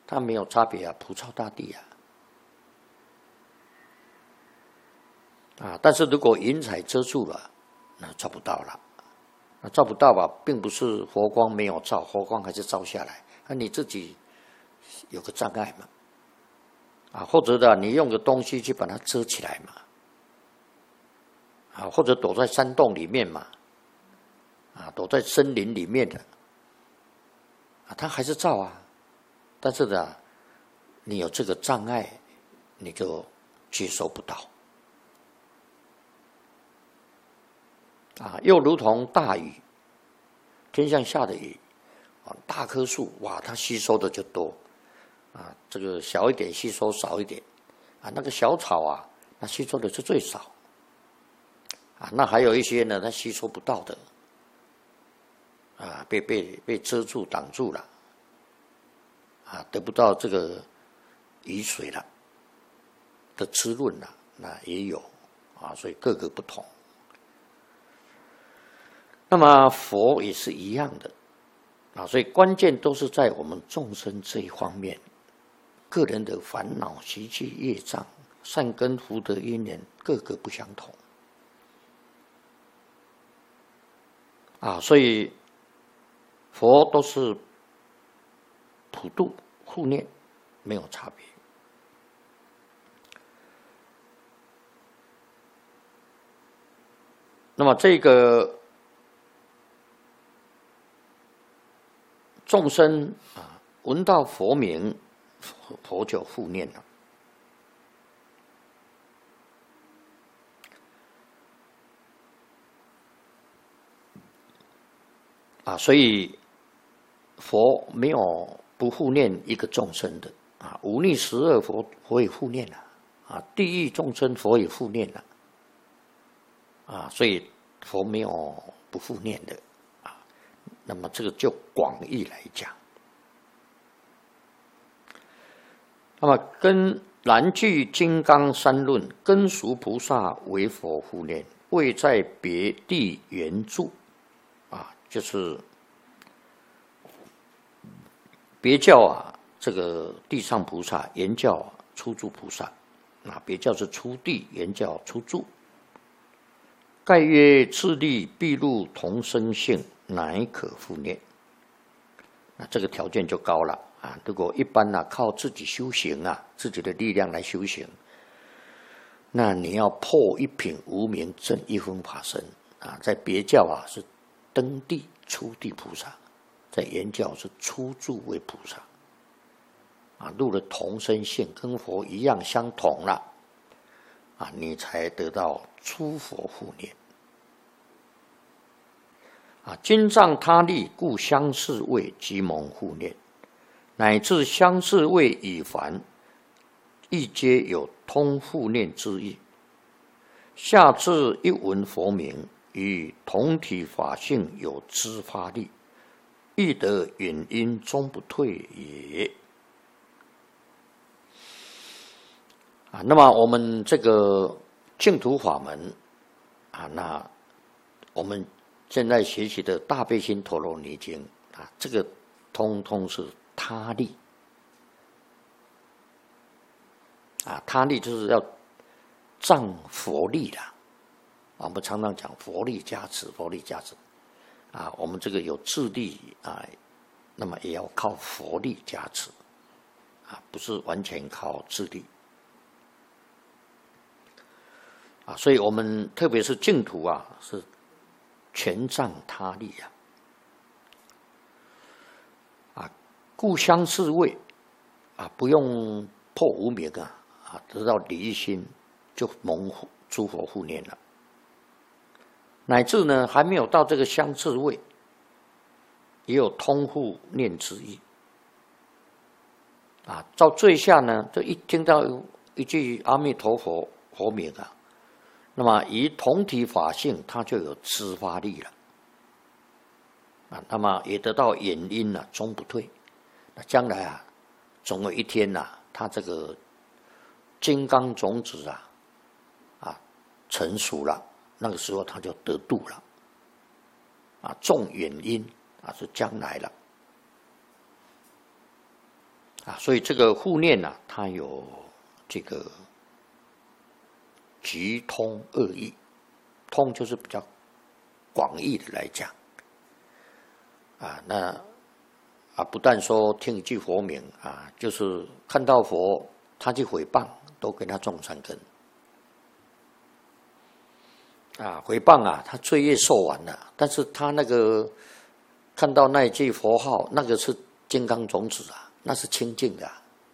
它没有差别啊，普照大地啊。但是如果云彩遮住了，那照不到了。那照不到吧，并不是佛光没有照，佛光还是照下来。那你自己有个障碍嘛，或者呢，你用个东西去把它遮起来嘛，或者躲在山洞里面嘛，躲在森林里面的，它还是照啊。但是呢，你有这个障碍，你就接收不到。又如同大雨，天上下的雨，大棵树，哇，它吸收的就多，这个小一点吸收少一点，那个小草啊，它吸收的是最少，那还有一些呢，它吸收不到的，被遮住挡住了，得不到这个雨水了的滋润了，那也有所以各个不同。那么佛也是一样的所以关键都是在我们众生这一方面，个人的烦恼、习气、业障、善根福德因缘，各个不相同所以佛都是普度护念，没有差别。那么这个众生闻到佛名，佛就护念了所以佛没有不护念一个众生的五逆十恶佛也护念了地狱众生佛也护念了所以佛没有不护念的那么这个就广义来讲，那么跟南句金刚三论，根熟菩萨为佛护念，未在别地缘住就是别教这个地上菩萨，原教初住菩萨别教是初地，原教初住。盖曰自力必入同生性，乃可护念。这个条件就高了如果一般靠自己修行自己的力量来修行，那你要破一品无明证一分法身在别教是登地初地菩萨，在原教是初住为菩萨入了同生性，跟佛一样相同了你才得到初佛护念经藏他力，故相似位即蒙护念，乃至相似位已凡，亦皆有通护念之意。下至一闻佛名，与同体法性有知发力，亦得远因终不退也。那么我们这个净土法门那我们现在学习的大悲心陀罗尼经这个通通是他力他力就是要仗佛力啦我们常常讲佛力加持，佛力加持我们这个有智力那么也要靠佛力加持不是完全靠智力所以我们特别是净土是全仗他力故相似位不用破无明得到离心，就蒙诸佛护念了。乃至呢还没有到这个相似位，也有通护念之意到最下呢，就一听到一句阿弥陀佛佛名那么以同体法性，它就有知发力了那么也得到远因终不退。那将来总有一天它这个金刚种子成熟了，那个时候它就得度了种远因是将来了。 所以这个护念啊，它有这个局通二义，通就是比较广义的来讲，那不但说听一句佛名就是看到佛，他去诽谤，都给他种3根。诽谤他罪业受完了，但是他那个看到那一句佛号，那个是金刚种子那是清净的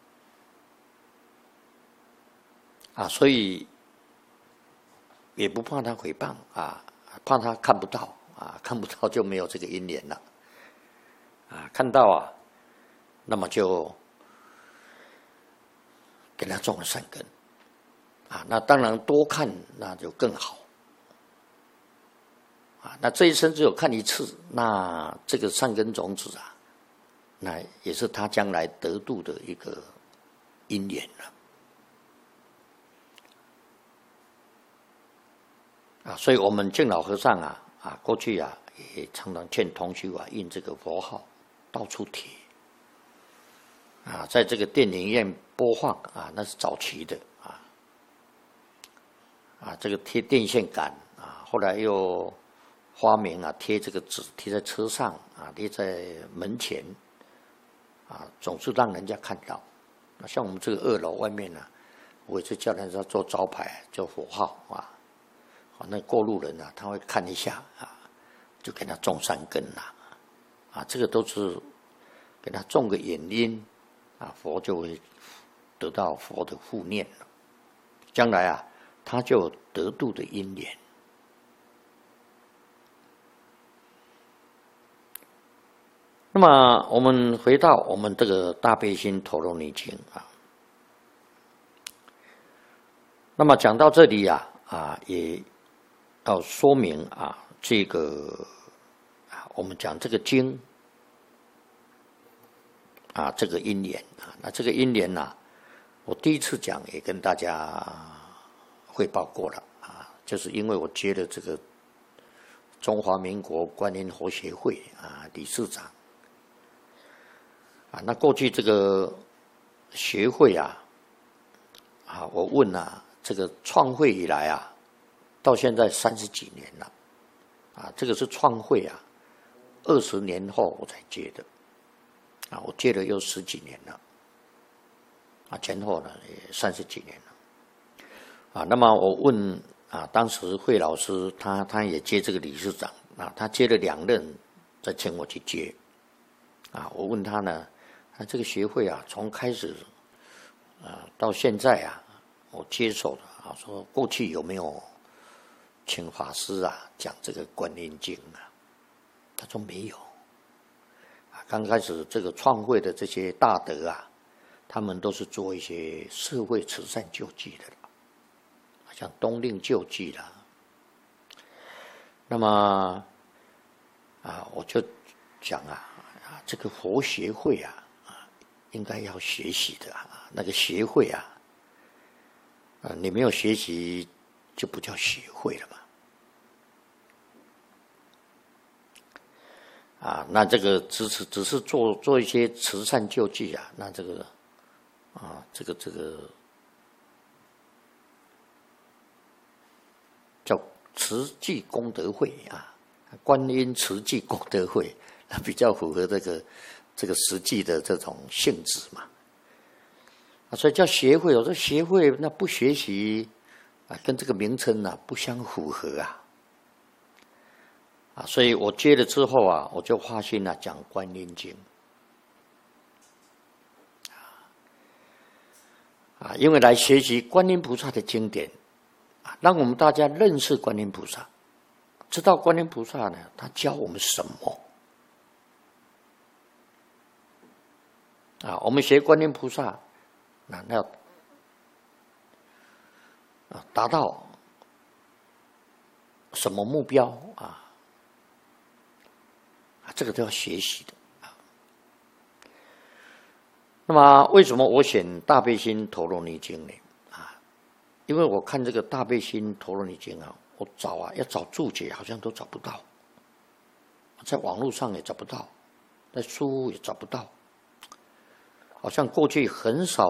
所以也不怕他诽谤怕他看不到看不到就没有这个因缘了看到那么就给他种了3根那当然多看那就更好那这一生只有看一次，那这个3根种子那也是他将来得度的一个因缘了所以我们净老和尚过去也常常劝同修印这个佛号，到处贴在这个电影院播放那是早期的这个贴电线杆后来又发明贴这个纸，贴在车上贴在门前总是让人家看到。像我们这个2楼外面我也是叫人家做招牌，做佛号那过路人他会看一下就给他种3根这个都是给他种个原因佛就会得到佛的护念了，将来他就有得度的因缘。那么我们回到我们这个大悲心陀罗尼经那么讲到这里也要说明这个我们讲这个经这个因缘那这个因缘我第一次讲也跟大家汇报过了就是因为我接了这个中华民国观音佛协会理事长那过去这个学会我问这个创会以来到现在30几年了这个是创会20年后我才接的我接了又10几年了前后呢也30几年了那么我问当时慧老师他也接这个理事长他接了2任再请我去接我问他呢这个学会从开始到现在我接手了说过去有没有请法师讲这个观音经他说没有刚开始这个创会的这些大德他们都是做一些社会慈善救济的像冬令救济啦那么我就讲这个佛协会应该要学习的那个协会你没有学习就不叫协会了嘛那这个只是做一些慈善救济那这个这个叫慈济功德会观音慈济功德会那比较符合这个实际的这种性质嘛所以叫协会。我说协会那不学习跟这个名称不相符合所以我接了之后我就发心讲观音经因为来学习观音菩萨的经典让我们大家认识观音菩萨，知道观音菩萨呢他教我们什么我们学观音菩萨那要达到什么目标这个都要学习的那么为什么我选大悲心陀罗尼经呢因为我看这个大悲心陀罗尼经我要找注解好像都找不到，在网络上也找不到，在书也找不到好像过去很少